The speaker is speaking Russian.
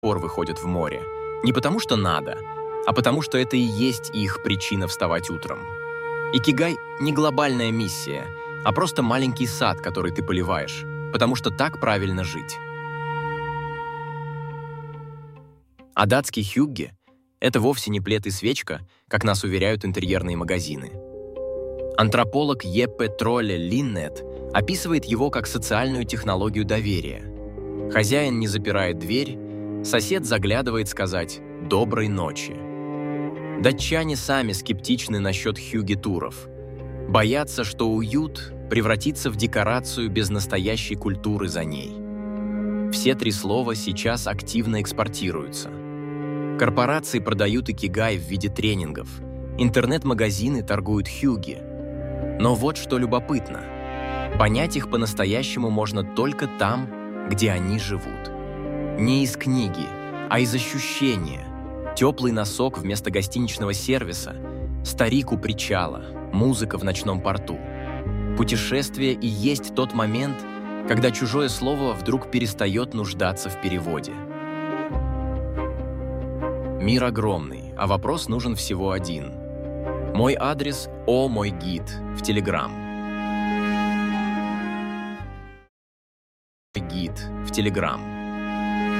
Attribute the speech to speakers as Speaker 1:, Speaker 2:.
Speaker 1: пор выходят в море. Не потому что надо, а потому что это и есть их причина вставать утром. Икигай не глобальная миссия, а просто маленький сад, который ты поливаешь, потому что так правильно жить. А датский хюгге – это вовсе не плед и свечка, как нас уверяют интерьерные магазины. Антрополог Еппе Тролле Линнет описывает его как социальную технологию доверия. Хозяин не запирает дверь, сосед заглядывает сказать «доброй ночи». Датчане сами скептичны насчет хюгге-туров. Боятся, что уют превратится в декорацию без настоящей культуры за ней. Все три слова сейчас активно экспортируются. Корпорации продают икигай в виде тренингов, интернет-магазины торгуют хюгге. Но вот что любопытно. Понять их по-настоящему можно только там, где они живут. Не из книги, а из ощущения. Теплый носок вместо гостиничного сервиса, старик у причала, музыка в ночном порту. Путешествие и есть тот момент, когда чужое слово вдруг перестает нуждаться в переводе. Мир огромный, а вопрос нужен всего один. Мой адрес «О, мой гид» в Telegram. Гид в Telegram.